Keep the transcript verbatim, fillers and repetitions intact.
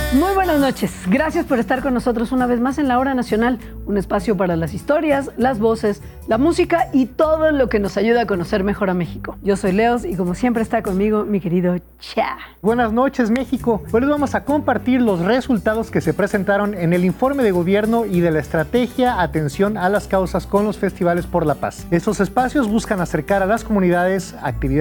Muy buenas noches. Gracias por estar con nosotros una vez más en La Hora Nacional, un espacio para las historias, las voces, la música y todo lo que nos ayuda a conocer mejor a México. Yo soy Leos y como siempre está conmigo mi querido Cha. Buenas noches, México. Hoy les vamos a compartir los resultados que se presentaron en el informe de gobierno y de la estrategia Atención a las Causas con los Festivales por la Paz. Estos espacios buscan acercar a las comunidades actividades